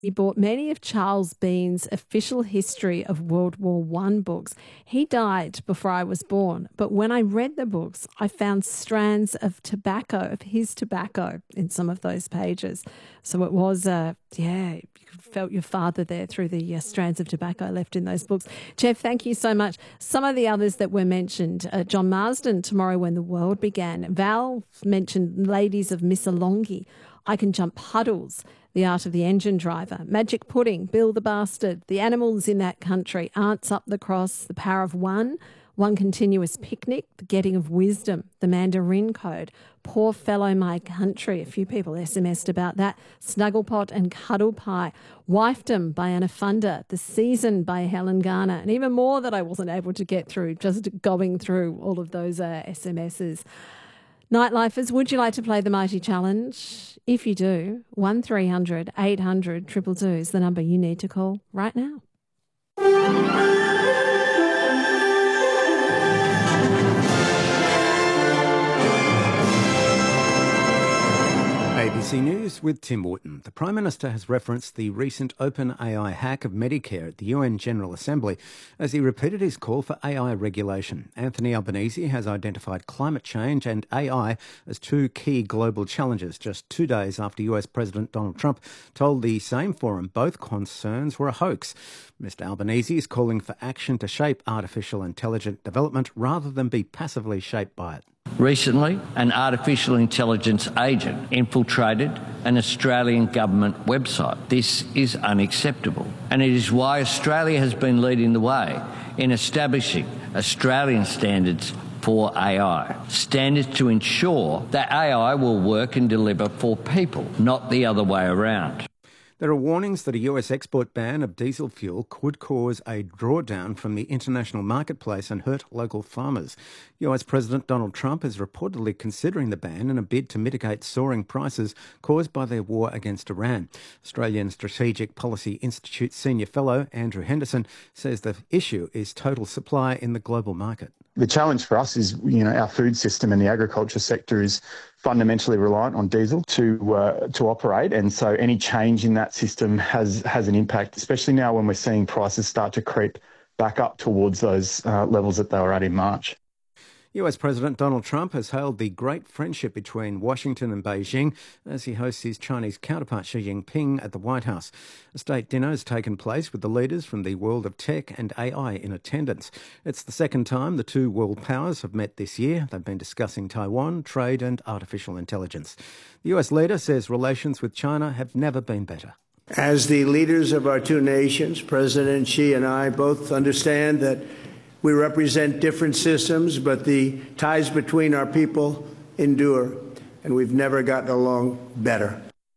He bought many of Charles Bean's Official History of World War I books. He died before I was born, but when I read the books, I found strands of his tobacco in some of those pages. So it was, you felt your father there through the strands of tobacco left in those books. Jeff, thank you so much. Some of the others that were mentioned, John Marsden, Tomorrow When the World Began. Val mentioned Ladies of Missolonghi, I Can Jump Puddles, The Art of the Engine Driver, Magic Pudding, Bill the Bastard, The Animals in That Country, Aunts Up the Cross, The Power of One, One Continuous Picnic, The Getting of Wisdom, The Mandarin Code, Poor Fellow My Country, a few people SMS'd about that, Snugglepot and Cuddle Pie, Wifedom by Anna Funder, The Season by Helen Garner, and even more that I wasn't able to get through, just going through all of those SMSs. Nightlifers, would you like to play the Mighty Challenge? If you do, 1300 800 222 is the number you need to call right now. ABC News with Tim Wooten. The Prime Minister has referenced the recent OpenAI hack of Medicare at the UN General Assembly as he repeated his call for AI regulation. Anthony Albanese has identified climate change and AI as two key global challenges just 2 days after US President Donald Trump told the same forum both concerns were a hoax. Mr Albanese is calling for action to shape artificial intelligence development rather than be passively shaped by it. Recently, an artificial intelligence agent infiltrated an Australian government website. This is unacceptable, and it is why Australia has been leading the way in establishing Australian standards for AI. Standards to ensure that AI will work and deliver for people, not the other way around. There are warnings that a US export ban of diesel fuel could cause a drawdown from the international marketplace and hurt local farmers. US President Donald Trump is reportedly considering the ban in a bid to mitigate soaring prices caused by their war against Iran. Australian Strategic Policy Institute Senior Fellow Andrew Henderson says the issue is total supply in the global market. The challenge for us is, our food system and the agriculture sector is fundamentally reliant on diesel to operate, and so any change in that system has an impact, especially now when we're seeing prices start to creep back up towards those levels that they were at in March. US President Donald Trump has hailed the great friendship between Washington and Beijing as he hosts his Chinese counterpart Xi Jinping at the White House. A state dinner has taken place with the leaders from the world of tech and AI in attendance. It's the second time the two world powers have met this year. They've been discussing Taiwan, trade and artificial intelligence. The US leader says relations with China have never been better. As the leaders of our two nations, President Xi and I both understand that we represent different systems, but the ties between our people endure, and we've never gotten along better.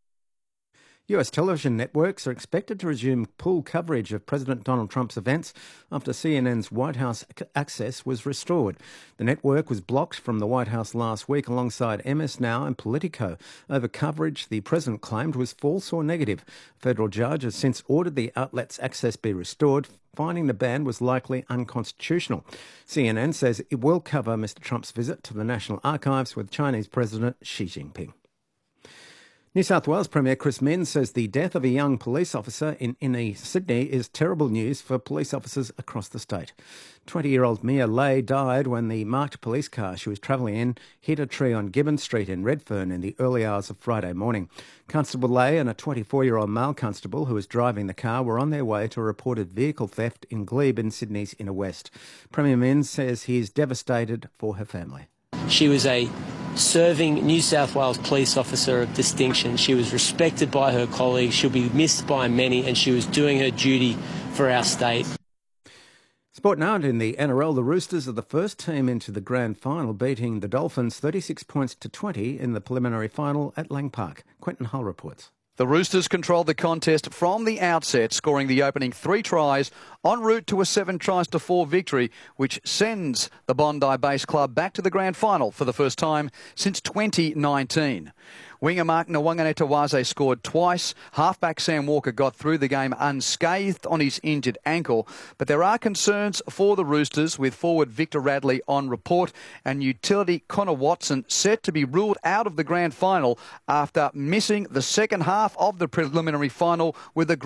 US television networks are expected to resume pool coverage of President Donald Trump's events after CNN's White House access was restored. The network was blocked from the White House last week alongside MS Now and Politico over coverage the president claimed was false or negative. A federal judge has since ordered the outlet's access be restored, finding the ban was likely unconstitutional. CNN says it will cover Mr Trump's visit to the National Archives with Chinese President Xi Jinping. New South Wales Premier Chris Minns says the death of a young police officer in inner Sydney is terrible news for police officers across the state. 20-year-old Mia Lay died when the marked police car she was travelling in hit a tree on Gibbon Street in Redfern in the early hours of Friday morning. Constable Lay and a 24-year-old male constable who was driving the car were on their way to a reported vehicle theft in Glebe in Sydney's inner west. Premier Minns says he is devastated for her family. She was a serving New South Wales police officer of distinction. She was respected by her colleagues, she'll be missed by many, and she was doing her duty for our state. Sport now, in the NRL, the Roosters are the first team into the grand final, beating the Dolphins 36 points to 20 in the preliminary final at Lang Park. Quentin Hull reports. The Roosters controlled the contest from the outset, scoring the opening 3 tries en route to a 7-4 victory, which sends the Bondi-based club back to the grand final for the first time since 2019. Winger Mark Nwanganetawaze scored twice. Halfback Sam Walker got through the game unscathed on his injured ankle. But there are concerns for the Roosters, with forward Victor Radley on report and utility Connor Watson set to be ruled out of the grand final after missing the second half of the preliminary final with a